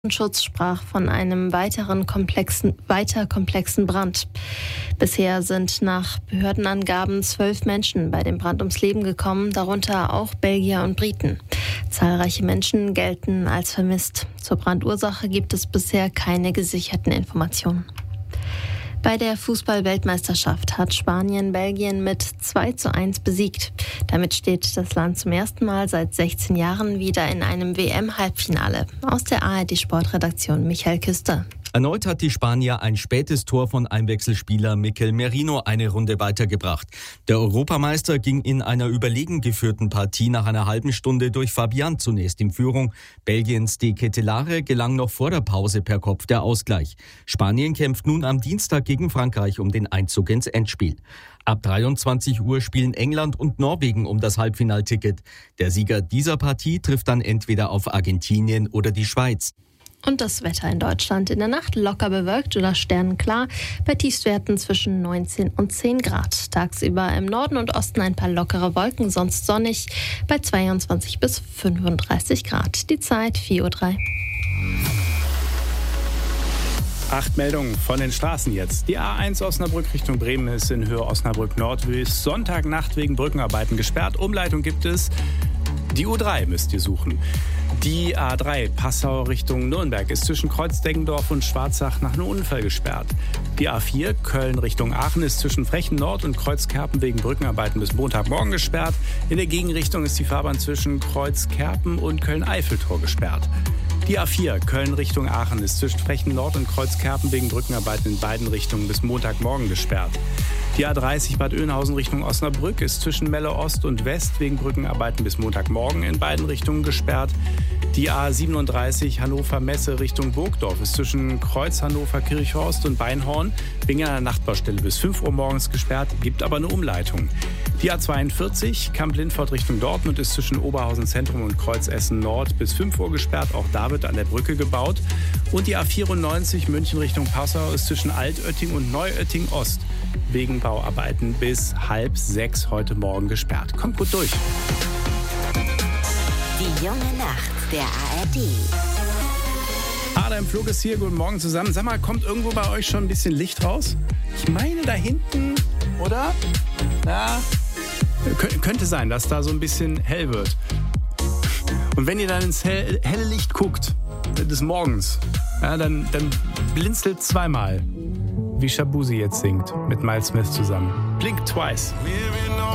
Schutz sprach von einem weiter komplexen Brand. Bisher sind nach Behördenangaben 12 Menschen bei dem Brand ums Leben gekommen, darunter auch Belgier und Briten. Zahlreiche Menschen gelten als vermisst. Zur Brandursache gibt es bisher keine gesicherten Informationen. Bei der Fußball-Weltmeisterschaft hat Spanien Belgien mit 2:1 besiegt. Damit steht das Land zum ersten Mal seit 16 Jahren wieder in einem WM-Halbfinale. Aus der ARD-Sportredaktion Michael Küster. Erneut hat die Spanier ein spätes Tor von Einwechselspieler Mikel Merino eine Runde weitergebracht. Der Europameister ging in einer überlegen geführten Partie nach einer halben Stunde durch Fabian zunächst in Führung. Belgiens De Ketelaere gelang noch vor der Pause per Kopf der Ausgleich. Spanien kämpft nun am Dienstag gegen Frankreich um den Einzug ins Endspiel. Ab 23 Uhr spielen England und Norwegen um das Halbfinalticket. Der Sieger dieser Partie trifft dann entweder auf Argentinien oder die Schweiz. Und das Wetter in Deutschland: in der Nacht locker bewölkt oder sternenklar, bei Tiefstwerten zwischen 19 und 10 Grad. Tagsüber im Norden und Osten ein paar lockere Wolken, sonst sonnig, bei 22 bis 35 Grad. Die Zeit 4:03 Uhr. 8 Meldungen von den Straßen jetzt. Die A1 Osnabrück Richtung Bremen ist in Höhe Osnabrück Nord bis Sonntagnacht wegen Brückenarbeiten gesperrt. Umleitung gibt es. Die U3 müsst ihr suchen. Die A3 Passau Richtung Nürnberg ist zwischen Kreuzdeggendorf und Schwarzach nach einem Unfall gesperrt. Die A4 Köln Richtung Aachen ist zwischen Frechen Nord und Kreuzkerpen wegen Brückenarbeiten bis Montagmorgen gesperrt. In der Gegenrichtung ist die Fahrbahn zwischen Kreuzkerpen und Köln-Eiffeltor gesperrt. Die A4 Köln Richtung Aachen ist zwischen Frechen Nord und Kreuzkerpen wegen Brückenarbeiten in beiden Richtungen bis Montagmorgen gesperrt. Die A30 Bad Oeynhausen Richtung Osnabrück ist zwischen Melle Ost und West wegen Brückenarbeiten bis Montagmorgen in beiden Richtungen gesperrt. Die A37 Hannover Messe Richtung Burgdorf ist zwischen Kreuz Hannover Kirchhorst und Beinhorn wegen einer Nachtbaustelle bis 5 Uhr morgens gesperrt, gibt aber eine Umleitung. Die A42 Kamp-Lindfort Richtung Dortmund ist zwischen Oberhausen Zentrum und Kreuz Essen Nord bis 5 Uhr gesperrt, auch da wird an der Brücke gebaut. Und die A94 München Richtung Passau ist zwischen Altötting und Neuötting Ost wegen Bauarbeiten bis 5:30 heute Morgen gesperrt. Kommt gut durch. Die junge Nacht der ARD. Adam Flug ist hier, guten Morgen zusammen. Sag mal, kommt irgendwo bei euch schon ein bisschen Licht raus? Ich meine da hinten, oder? Ja, könnte sein, dass da so ein bisschen hell wird. Und wenn ihr dann ins helle Licht guckt, des Morgens, ja, dann blinzelt zweimal, wie Shabuzi jetzt singt, mit Miles Smith zusammen. Blink twice.